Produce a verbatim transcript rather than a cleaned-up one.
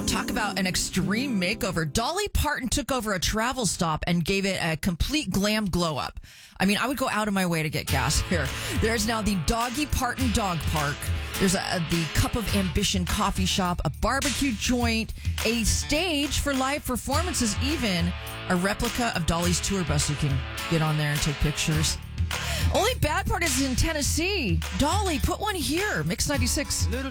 Wow, talk about an extreme makeover. Dolly Parton took over a travel stop and gave it a complete glam glow up. I mean, I would go out of my way to get gas here. There's now the Doggy Parton Dog Park. There's a, a, the Cup of Ambition coffee shop, a barbecue joint, a stage for live performances, even a replica of Dolly's tour bus. You can get on there and take pictures. Only bad part is in Tennessee. Dolly, put one here. Mix ninety-six. Little